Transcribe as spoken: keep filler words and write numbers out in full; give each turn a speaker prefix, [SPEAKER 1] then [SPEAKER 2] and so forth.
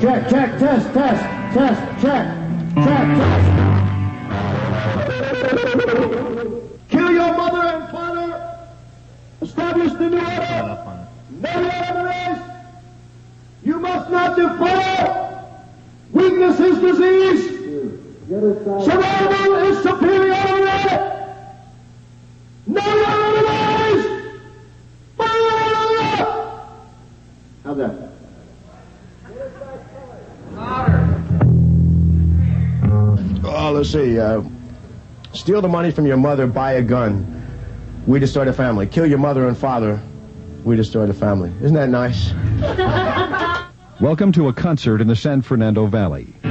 [SPEAKER 1] Check, check, test, test, test, check, check, test. Kill your mother and father. Establish the new order. Marry the race. You must not defer. Weakness is disease. Survival is superiority. No enemies. How's that? Oh, let's see. Uh, steal the money from your mother, buy a gun. We destroy the family. Kill your mother and father. We destroy the family. Isn't that nice?
[SPEAKER 2] Welcome to a concert in the San Fernando Valley.